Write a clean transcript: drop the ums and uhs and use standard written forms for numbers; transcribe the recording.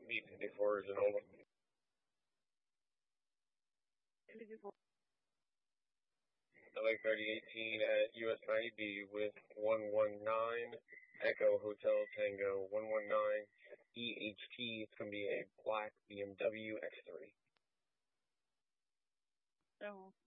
B54 is an old one. LA 3018 at US 90B with 119 Echo Hotel Tango 119 EHT. It's going to be a black BMW X3. Oh.